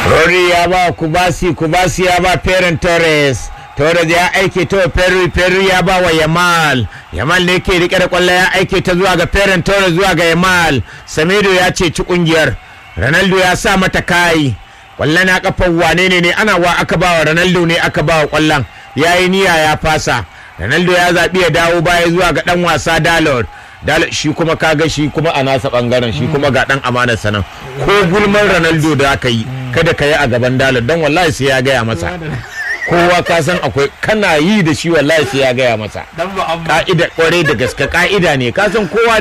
Rodri ya ba Kubasi ya ba Ferran Torres ya aike ta Ferri ya ba wa Yamal ne ke rike da kwallo ya aike ta zuwa ga Ferran Torres zuwa ga Yamal. Semedo ya ce ci kungiyar. Ronaldo ya sa mata kai. Kwallon na kafar wane ne ana wa aka ba wa Ronaldo ne aka ba wa kwallon. Yayi niyya ya fasa. Ronaldo ya zabi ya dawo baya zuwa ga dan wasa Dalot shi kuma kaga shi kuma a nasa bangaren shi kuma ga dan amanar sanan ko gulman Ronaldo da aka yi kada ka yi a gaban Dalot dan wallahi sai ya gaya masa kowa ka san akwai kana yi da shi wallahi sai ya gaya masa ka'ida kware da gaske ka'ida ne ka san kowa